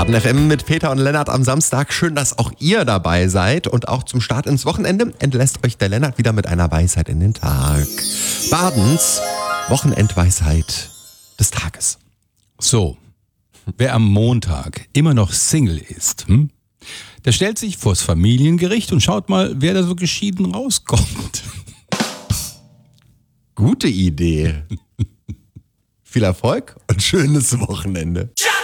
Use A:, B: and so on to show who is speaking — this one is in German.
A: Baden FM mit Peter und Lennart am Samstag. Schön, dass auch ihr dabei seid. Und auch zum Start ins Wochenende entlässt euch der Lennart wieder mit einer Weisheit in den Tag. Badens Wochenendweisheit des Tages.
B: So, wer am Montag immer noch Single ist, der stellt sich vors Familiengericht und schaut mal, wer da so geschieden rauskommt.
A: Gute Idee. Viel Erfolg und schönes Wochenende.